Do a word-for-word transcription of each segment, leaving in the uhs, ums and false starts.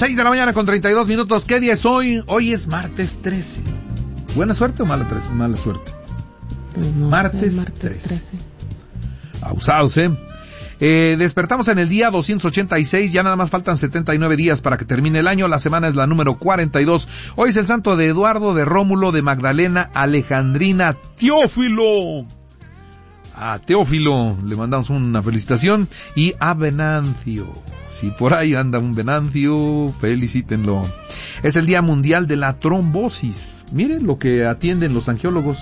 seis de la mañana con treinta y dos minutos. ¿Qué día es hoy? Hoy es martes trece. ¿Buena suerte o mala, mala suerte? Pues no, martes, martes trece. trece. Abusados, ¿eh? Eh, despertamos en el día doscientos ochenta y seis, ya nada más faltan setenta y nueve días para que termine el año, la semana es la número cuarenta y dos. Hoy es el santo de Eduardo, de Rómulo, de Magdalena, Alejandrina, Teófilo. A Teófilo le mandamos una felicitación y a Venancio. Si por ahí anda un Venancio, felicítenlo. Es el Día Mundial de la Trombosis. Miren lo que atienden los angiólogos.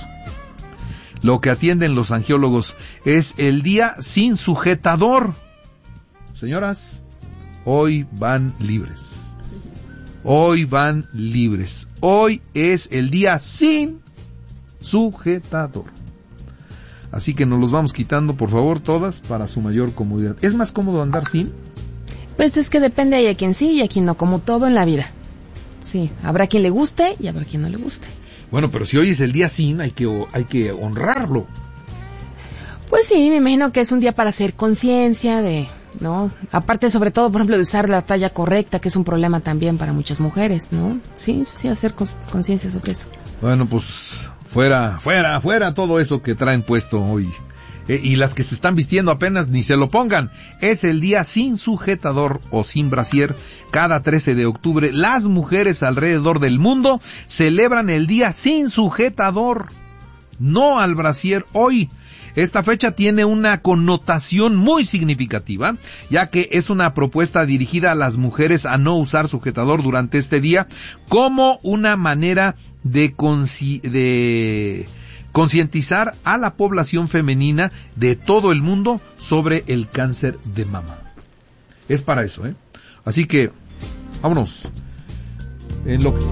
Lo que atienden los angiólogos es el día sin sujetador. Señoras, hoy van libres. Hoy van libres. Hoy es el día sin sujetador. Así que nos los vamos quitando, por favor, todas, para su mayor comodidad. ¿Es más cómodo andar sin? Pues es que depende, hay a quien sí y a quien no, como todo en la vida. Sí, habrá quien le guste y habrá quien no le guste. Bueno, pero si hoy es el día sin, hay que, hay que honrarlo. Pues sí, me imagino que es un día para hacer conciencia de, ¿no? Aparte, sobre todo, por ejemplo, de usar la talla correcta, que es un problema también para muchas mujeres, ¿no? Sí, sí, hacer conciencia sobre eso. Bueno, pues fuera, fuera, fuera todo eso que traen puesto hoy. Eh, y las que se están vistiendo apenas ni se lo pongan. Es el día sin sujetador o sin brasier. Cada trece de octubre, las mujeres alrededor del mundo celebran el día sin sujetador, no al brasier. Hoy, esta fecha tiene una connotación muy significativa, ya que es una propuesta dirigida a las mujeres a no usar sujetador durante este día, como una manera de consi- de concientizar a la población femenina de todo el mundo sobre el cáncer de mama. Es para eso, ¿eh? Así que, vámonos. En lo que...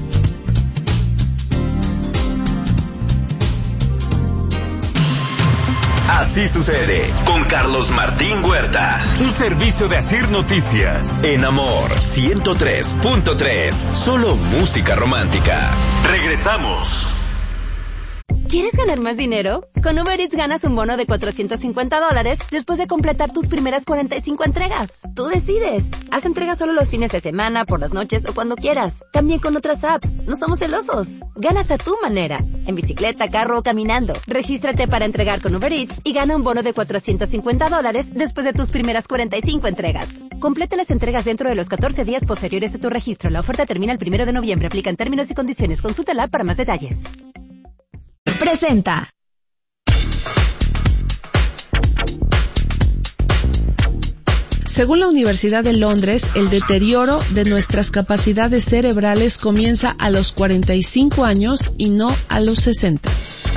Así sucede con Carlos Martín Huerta. Un servicio de Asir Noticias. En Amor ciento tres punto tres. Solo música romántica. Regresamos. ¿Quieres ganar más dinero? Con Uber Eats ganas un bono de cuatrocientos cincuenta dólares después de completar tus primeras cuarenta y cinco entregas. Tú decides. Haz entregas solo los fines de semana, por las noches o cuando quieras. También con otras apps. No somos celosos. Ganas a tu manera. En bicicleta, carro o caminando. Regístrate para entregar con Uber Eats y gana un bono de cuatrocientos cincuenta dólares después de tus primeras cuarenta y cinco entregas. Completa las entregas dentro de los catorce días posteriores a tu registro. La oferta termina el primero de noviembre. Aplican términos y condiciones. Consulta la app para más detalles. Presenta. Según la Universidad de Londres, el deterioro de nuestras capacidades cerebrales comienza a los cuarenta y cinco años y no a los sesenta.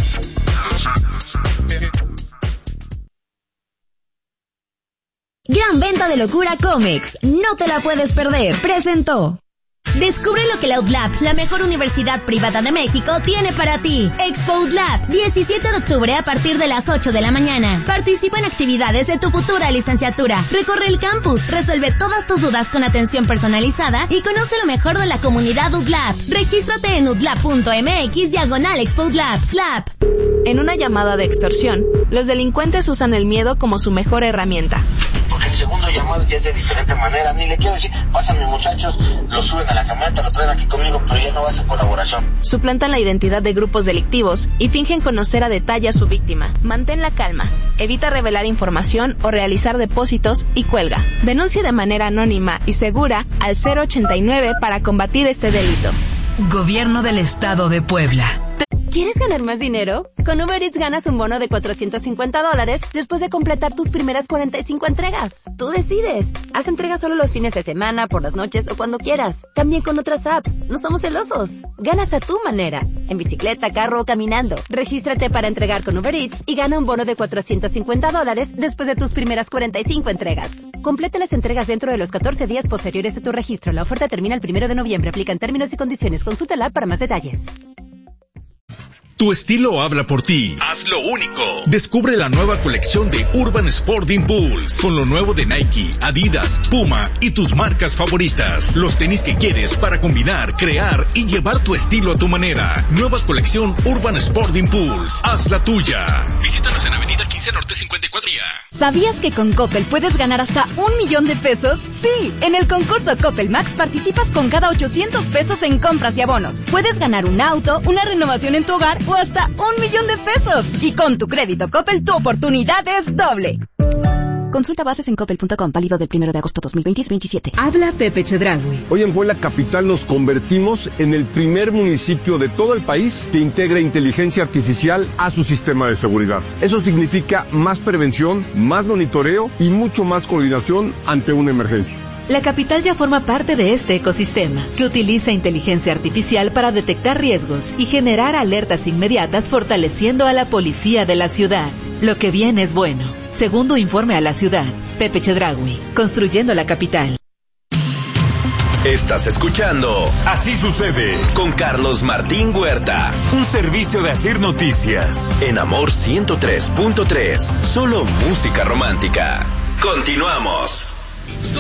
Gran venta de locura Comex. No te la puedes perder. Presentó. Descubre lo que la U D L A B, la mejor universidad privada de México, tiene para ti. Expo U D L A B, diecisiete de octubre a partir de las ocho de la mañana. Participa en actividades de tu futura licenciatura. Recorre el campus, resuelve todas tus dudas con atención personalizada y conoce lo mejor de la comunidad U D L A B. Regístrate en udlab.mx diagonal Expo U D L A B. U D L A B. En una llamada de extorsión, los delincuentes usan el miedo como su mejor herramienta. Porque el segundo llamado ya es de diferente manera. Ni le quiero decir, pásame muchachos, lo suben a la camioneta, lo traen aquí conmigo, pero ya no va a ser colaboración. Suplantan la identidad de grupos delictivos y fingen conocer a detalle a su víctima. Mantén la calma, evita revelar información o realizar depósitos y cuelga. Denuncia de manera anónima y segura al cero ochenta y nueve para combatir este delito. Gobierno del Estado de Puebla. ¿Quieres ganar más dinero? Con Uber Eats ganas un bono de cuatrocientos cincuenta dólares después de completar tus primeras cuarenta y cinco entregas. Tú decides. Haz entregas solo los fines de semana, por las noches o cuando quieras. También con otras apps. No somos celosos. Ganas a tu manera. En bicicleta, carro o caminando. Regístrate para entregar con Uber Eats y gana un bono de cuatrocientos cincuenta dólares después de tus primeras cuarenta y cinco entregas. Completa las entregas dentro de los catorce días posteriores a tu registro. La oferta termina el primero de noviembre. Aplican términos y condiciones. Consulta la app para más detalles. Tu estilo habla por ti. Hazlo único. Descubre la nueva colección de Urban Sport Impulse con lo nuevo de Nike, Adidas, Puma y tus marcas favoritas. Los tenis que quieres para combinar, crear y llevar tu estilo a tu manera. Nueva colección Urban Sport Impulse. Haz la tuya. Visítanos en Avenida quince Norte cincuenta y cuatro. ¿Sabías que con Coppel puedes ganar hasta un millón de pesos? Sí, en el concurso Coppel Max participas con cada ochocientos pesos en compras y abonos. Puedes ganar un auto, una renovación en tu hogar o hasta un millón de pesos. Y con tu crédito Coppel, tu oportunidad es doble. Consulta bases en coppel punto com, válido del primero de agosto dos mil veintisiete. Habla Pepe Chedraui. Hoy en Puebla Capital nos convertimos en el primer municipio de todo el país que integra inteligencia artificial a su sistema de seguridad. Eso significa más prevención, más monitoreo y mucho más coordinación ante una emergencia. La capital ya forma parte de este ecosistema, que utiliza inteligencia artificial para detectar riesgos y generar alertas inmediatas, fortaleciendo a la policía de la ciudad. Lo que viene es bueno. Segundo informe a la ciudad. Pepe Chedraui, construyendo la capital. Estás escuchando Así Sucede con Carlos Martín Huerta. Un servicio de Asir Noticias. En Amor ciento tres punto tres. Solo música romántica. Continuamos.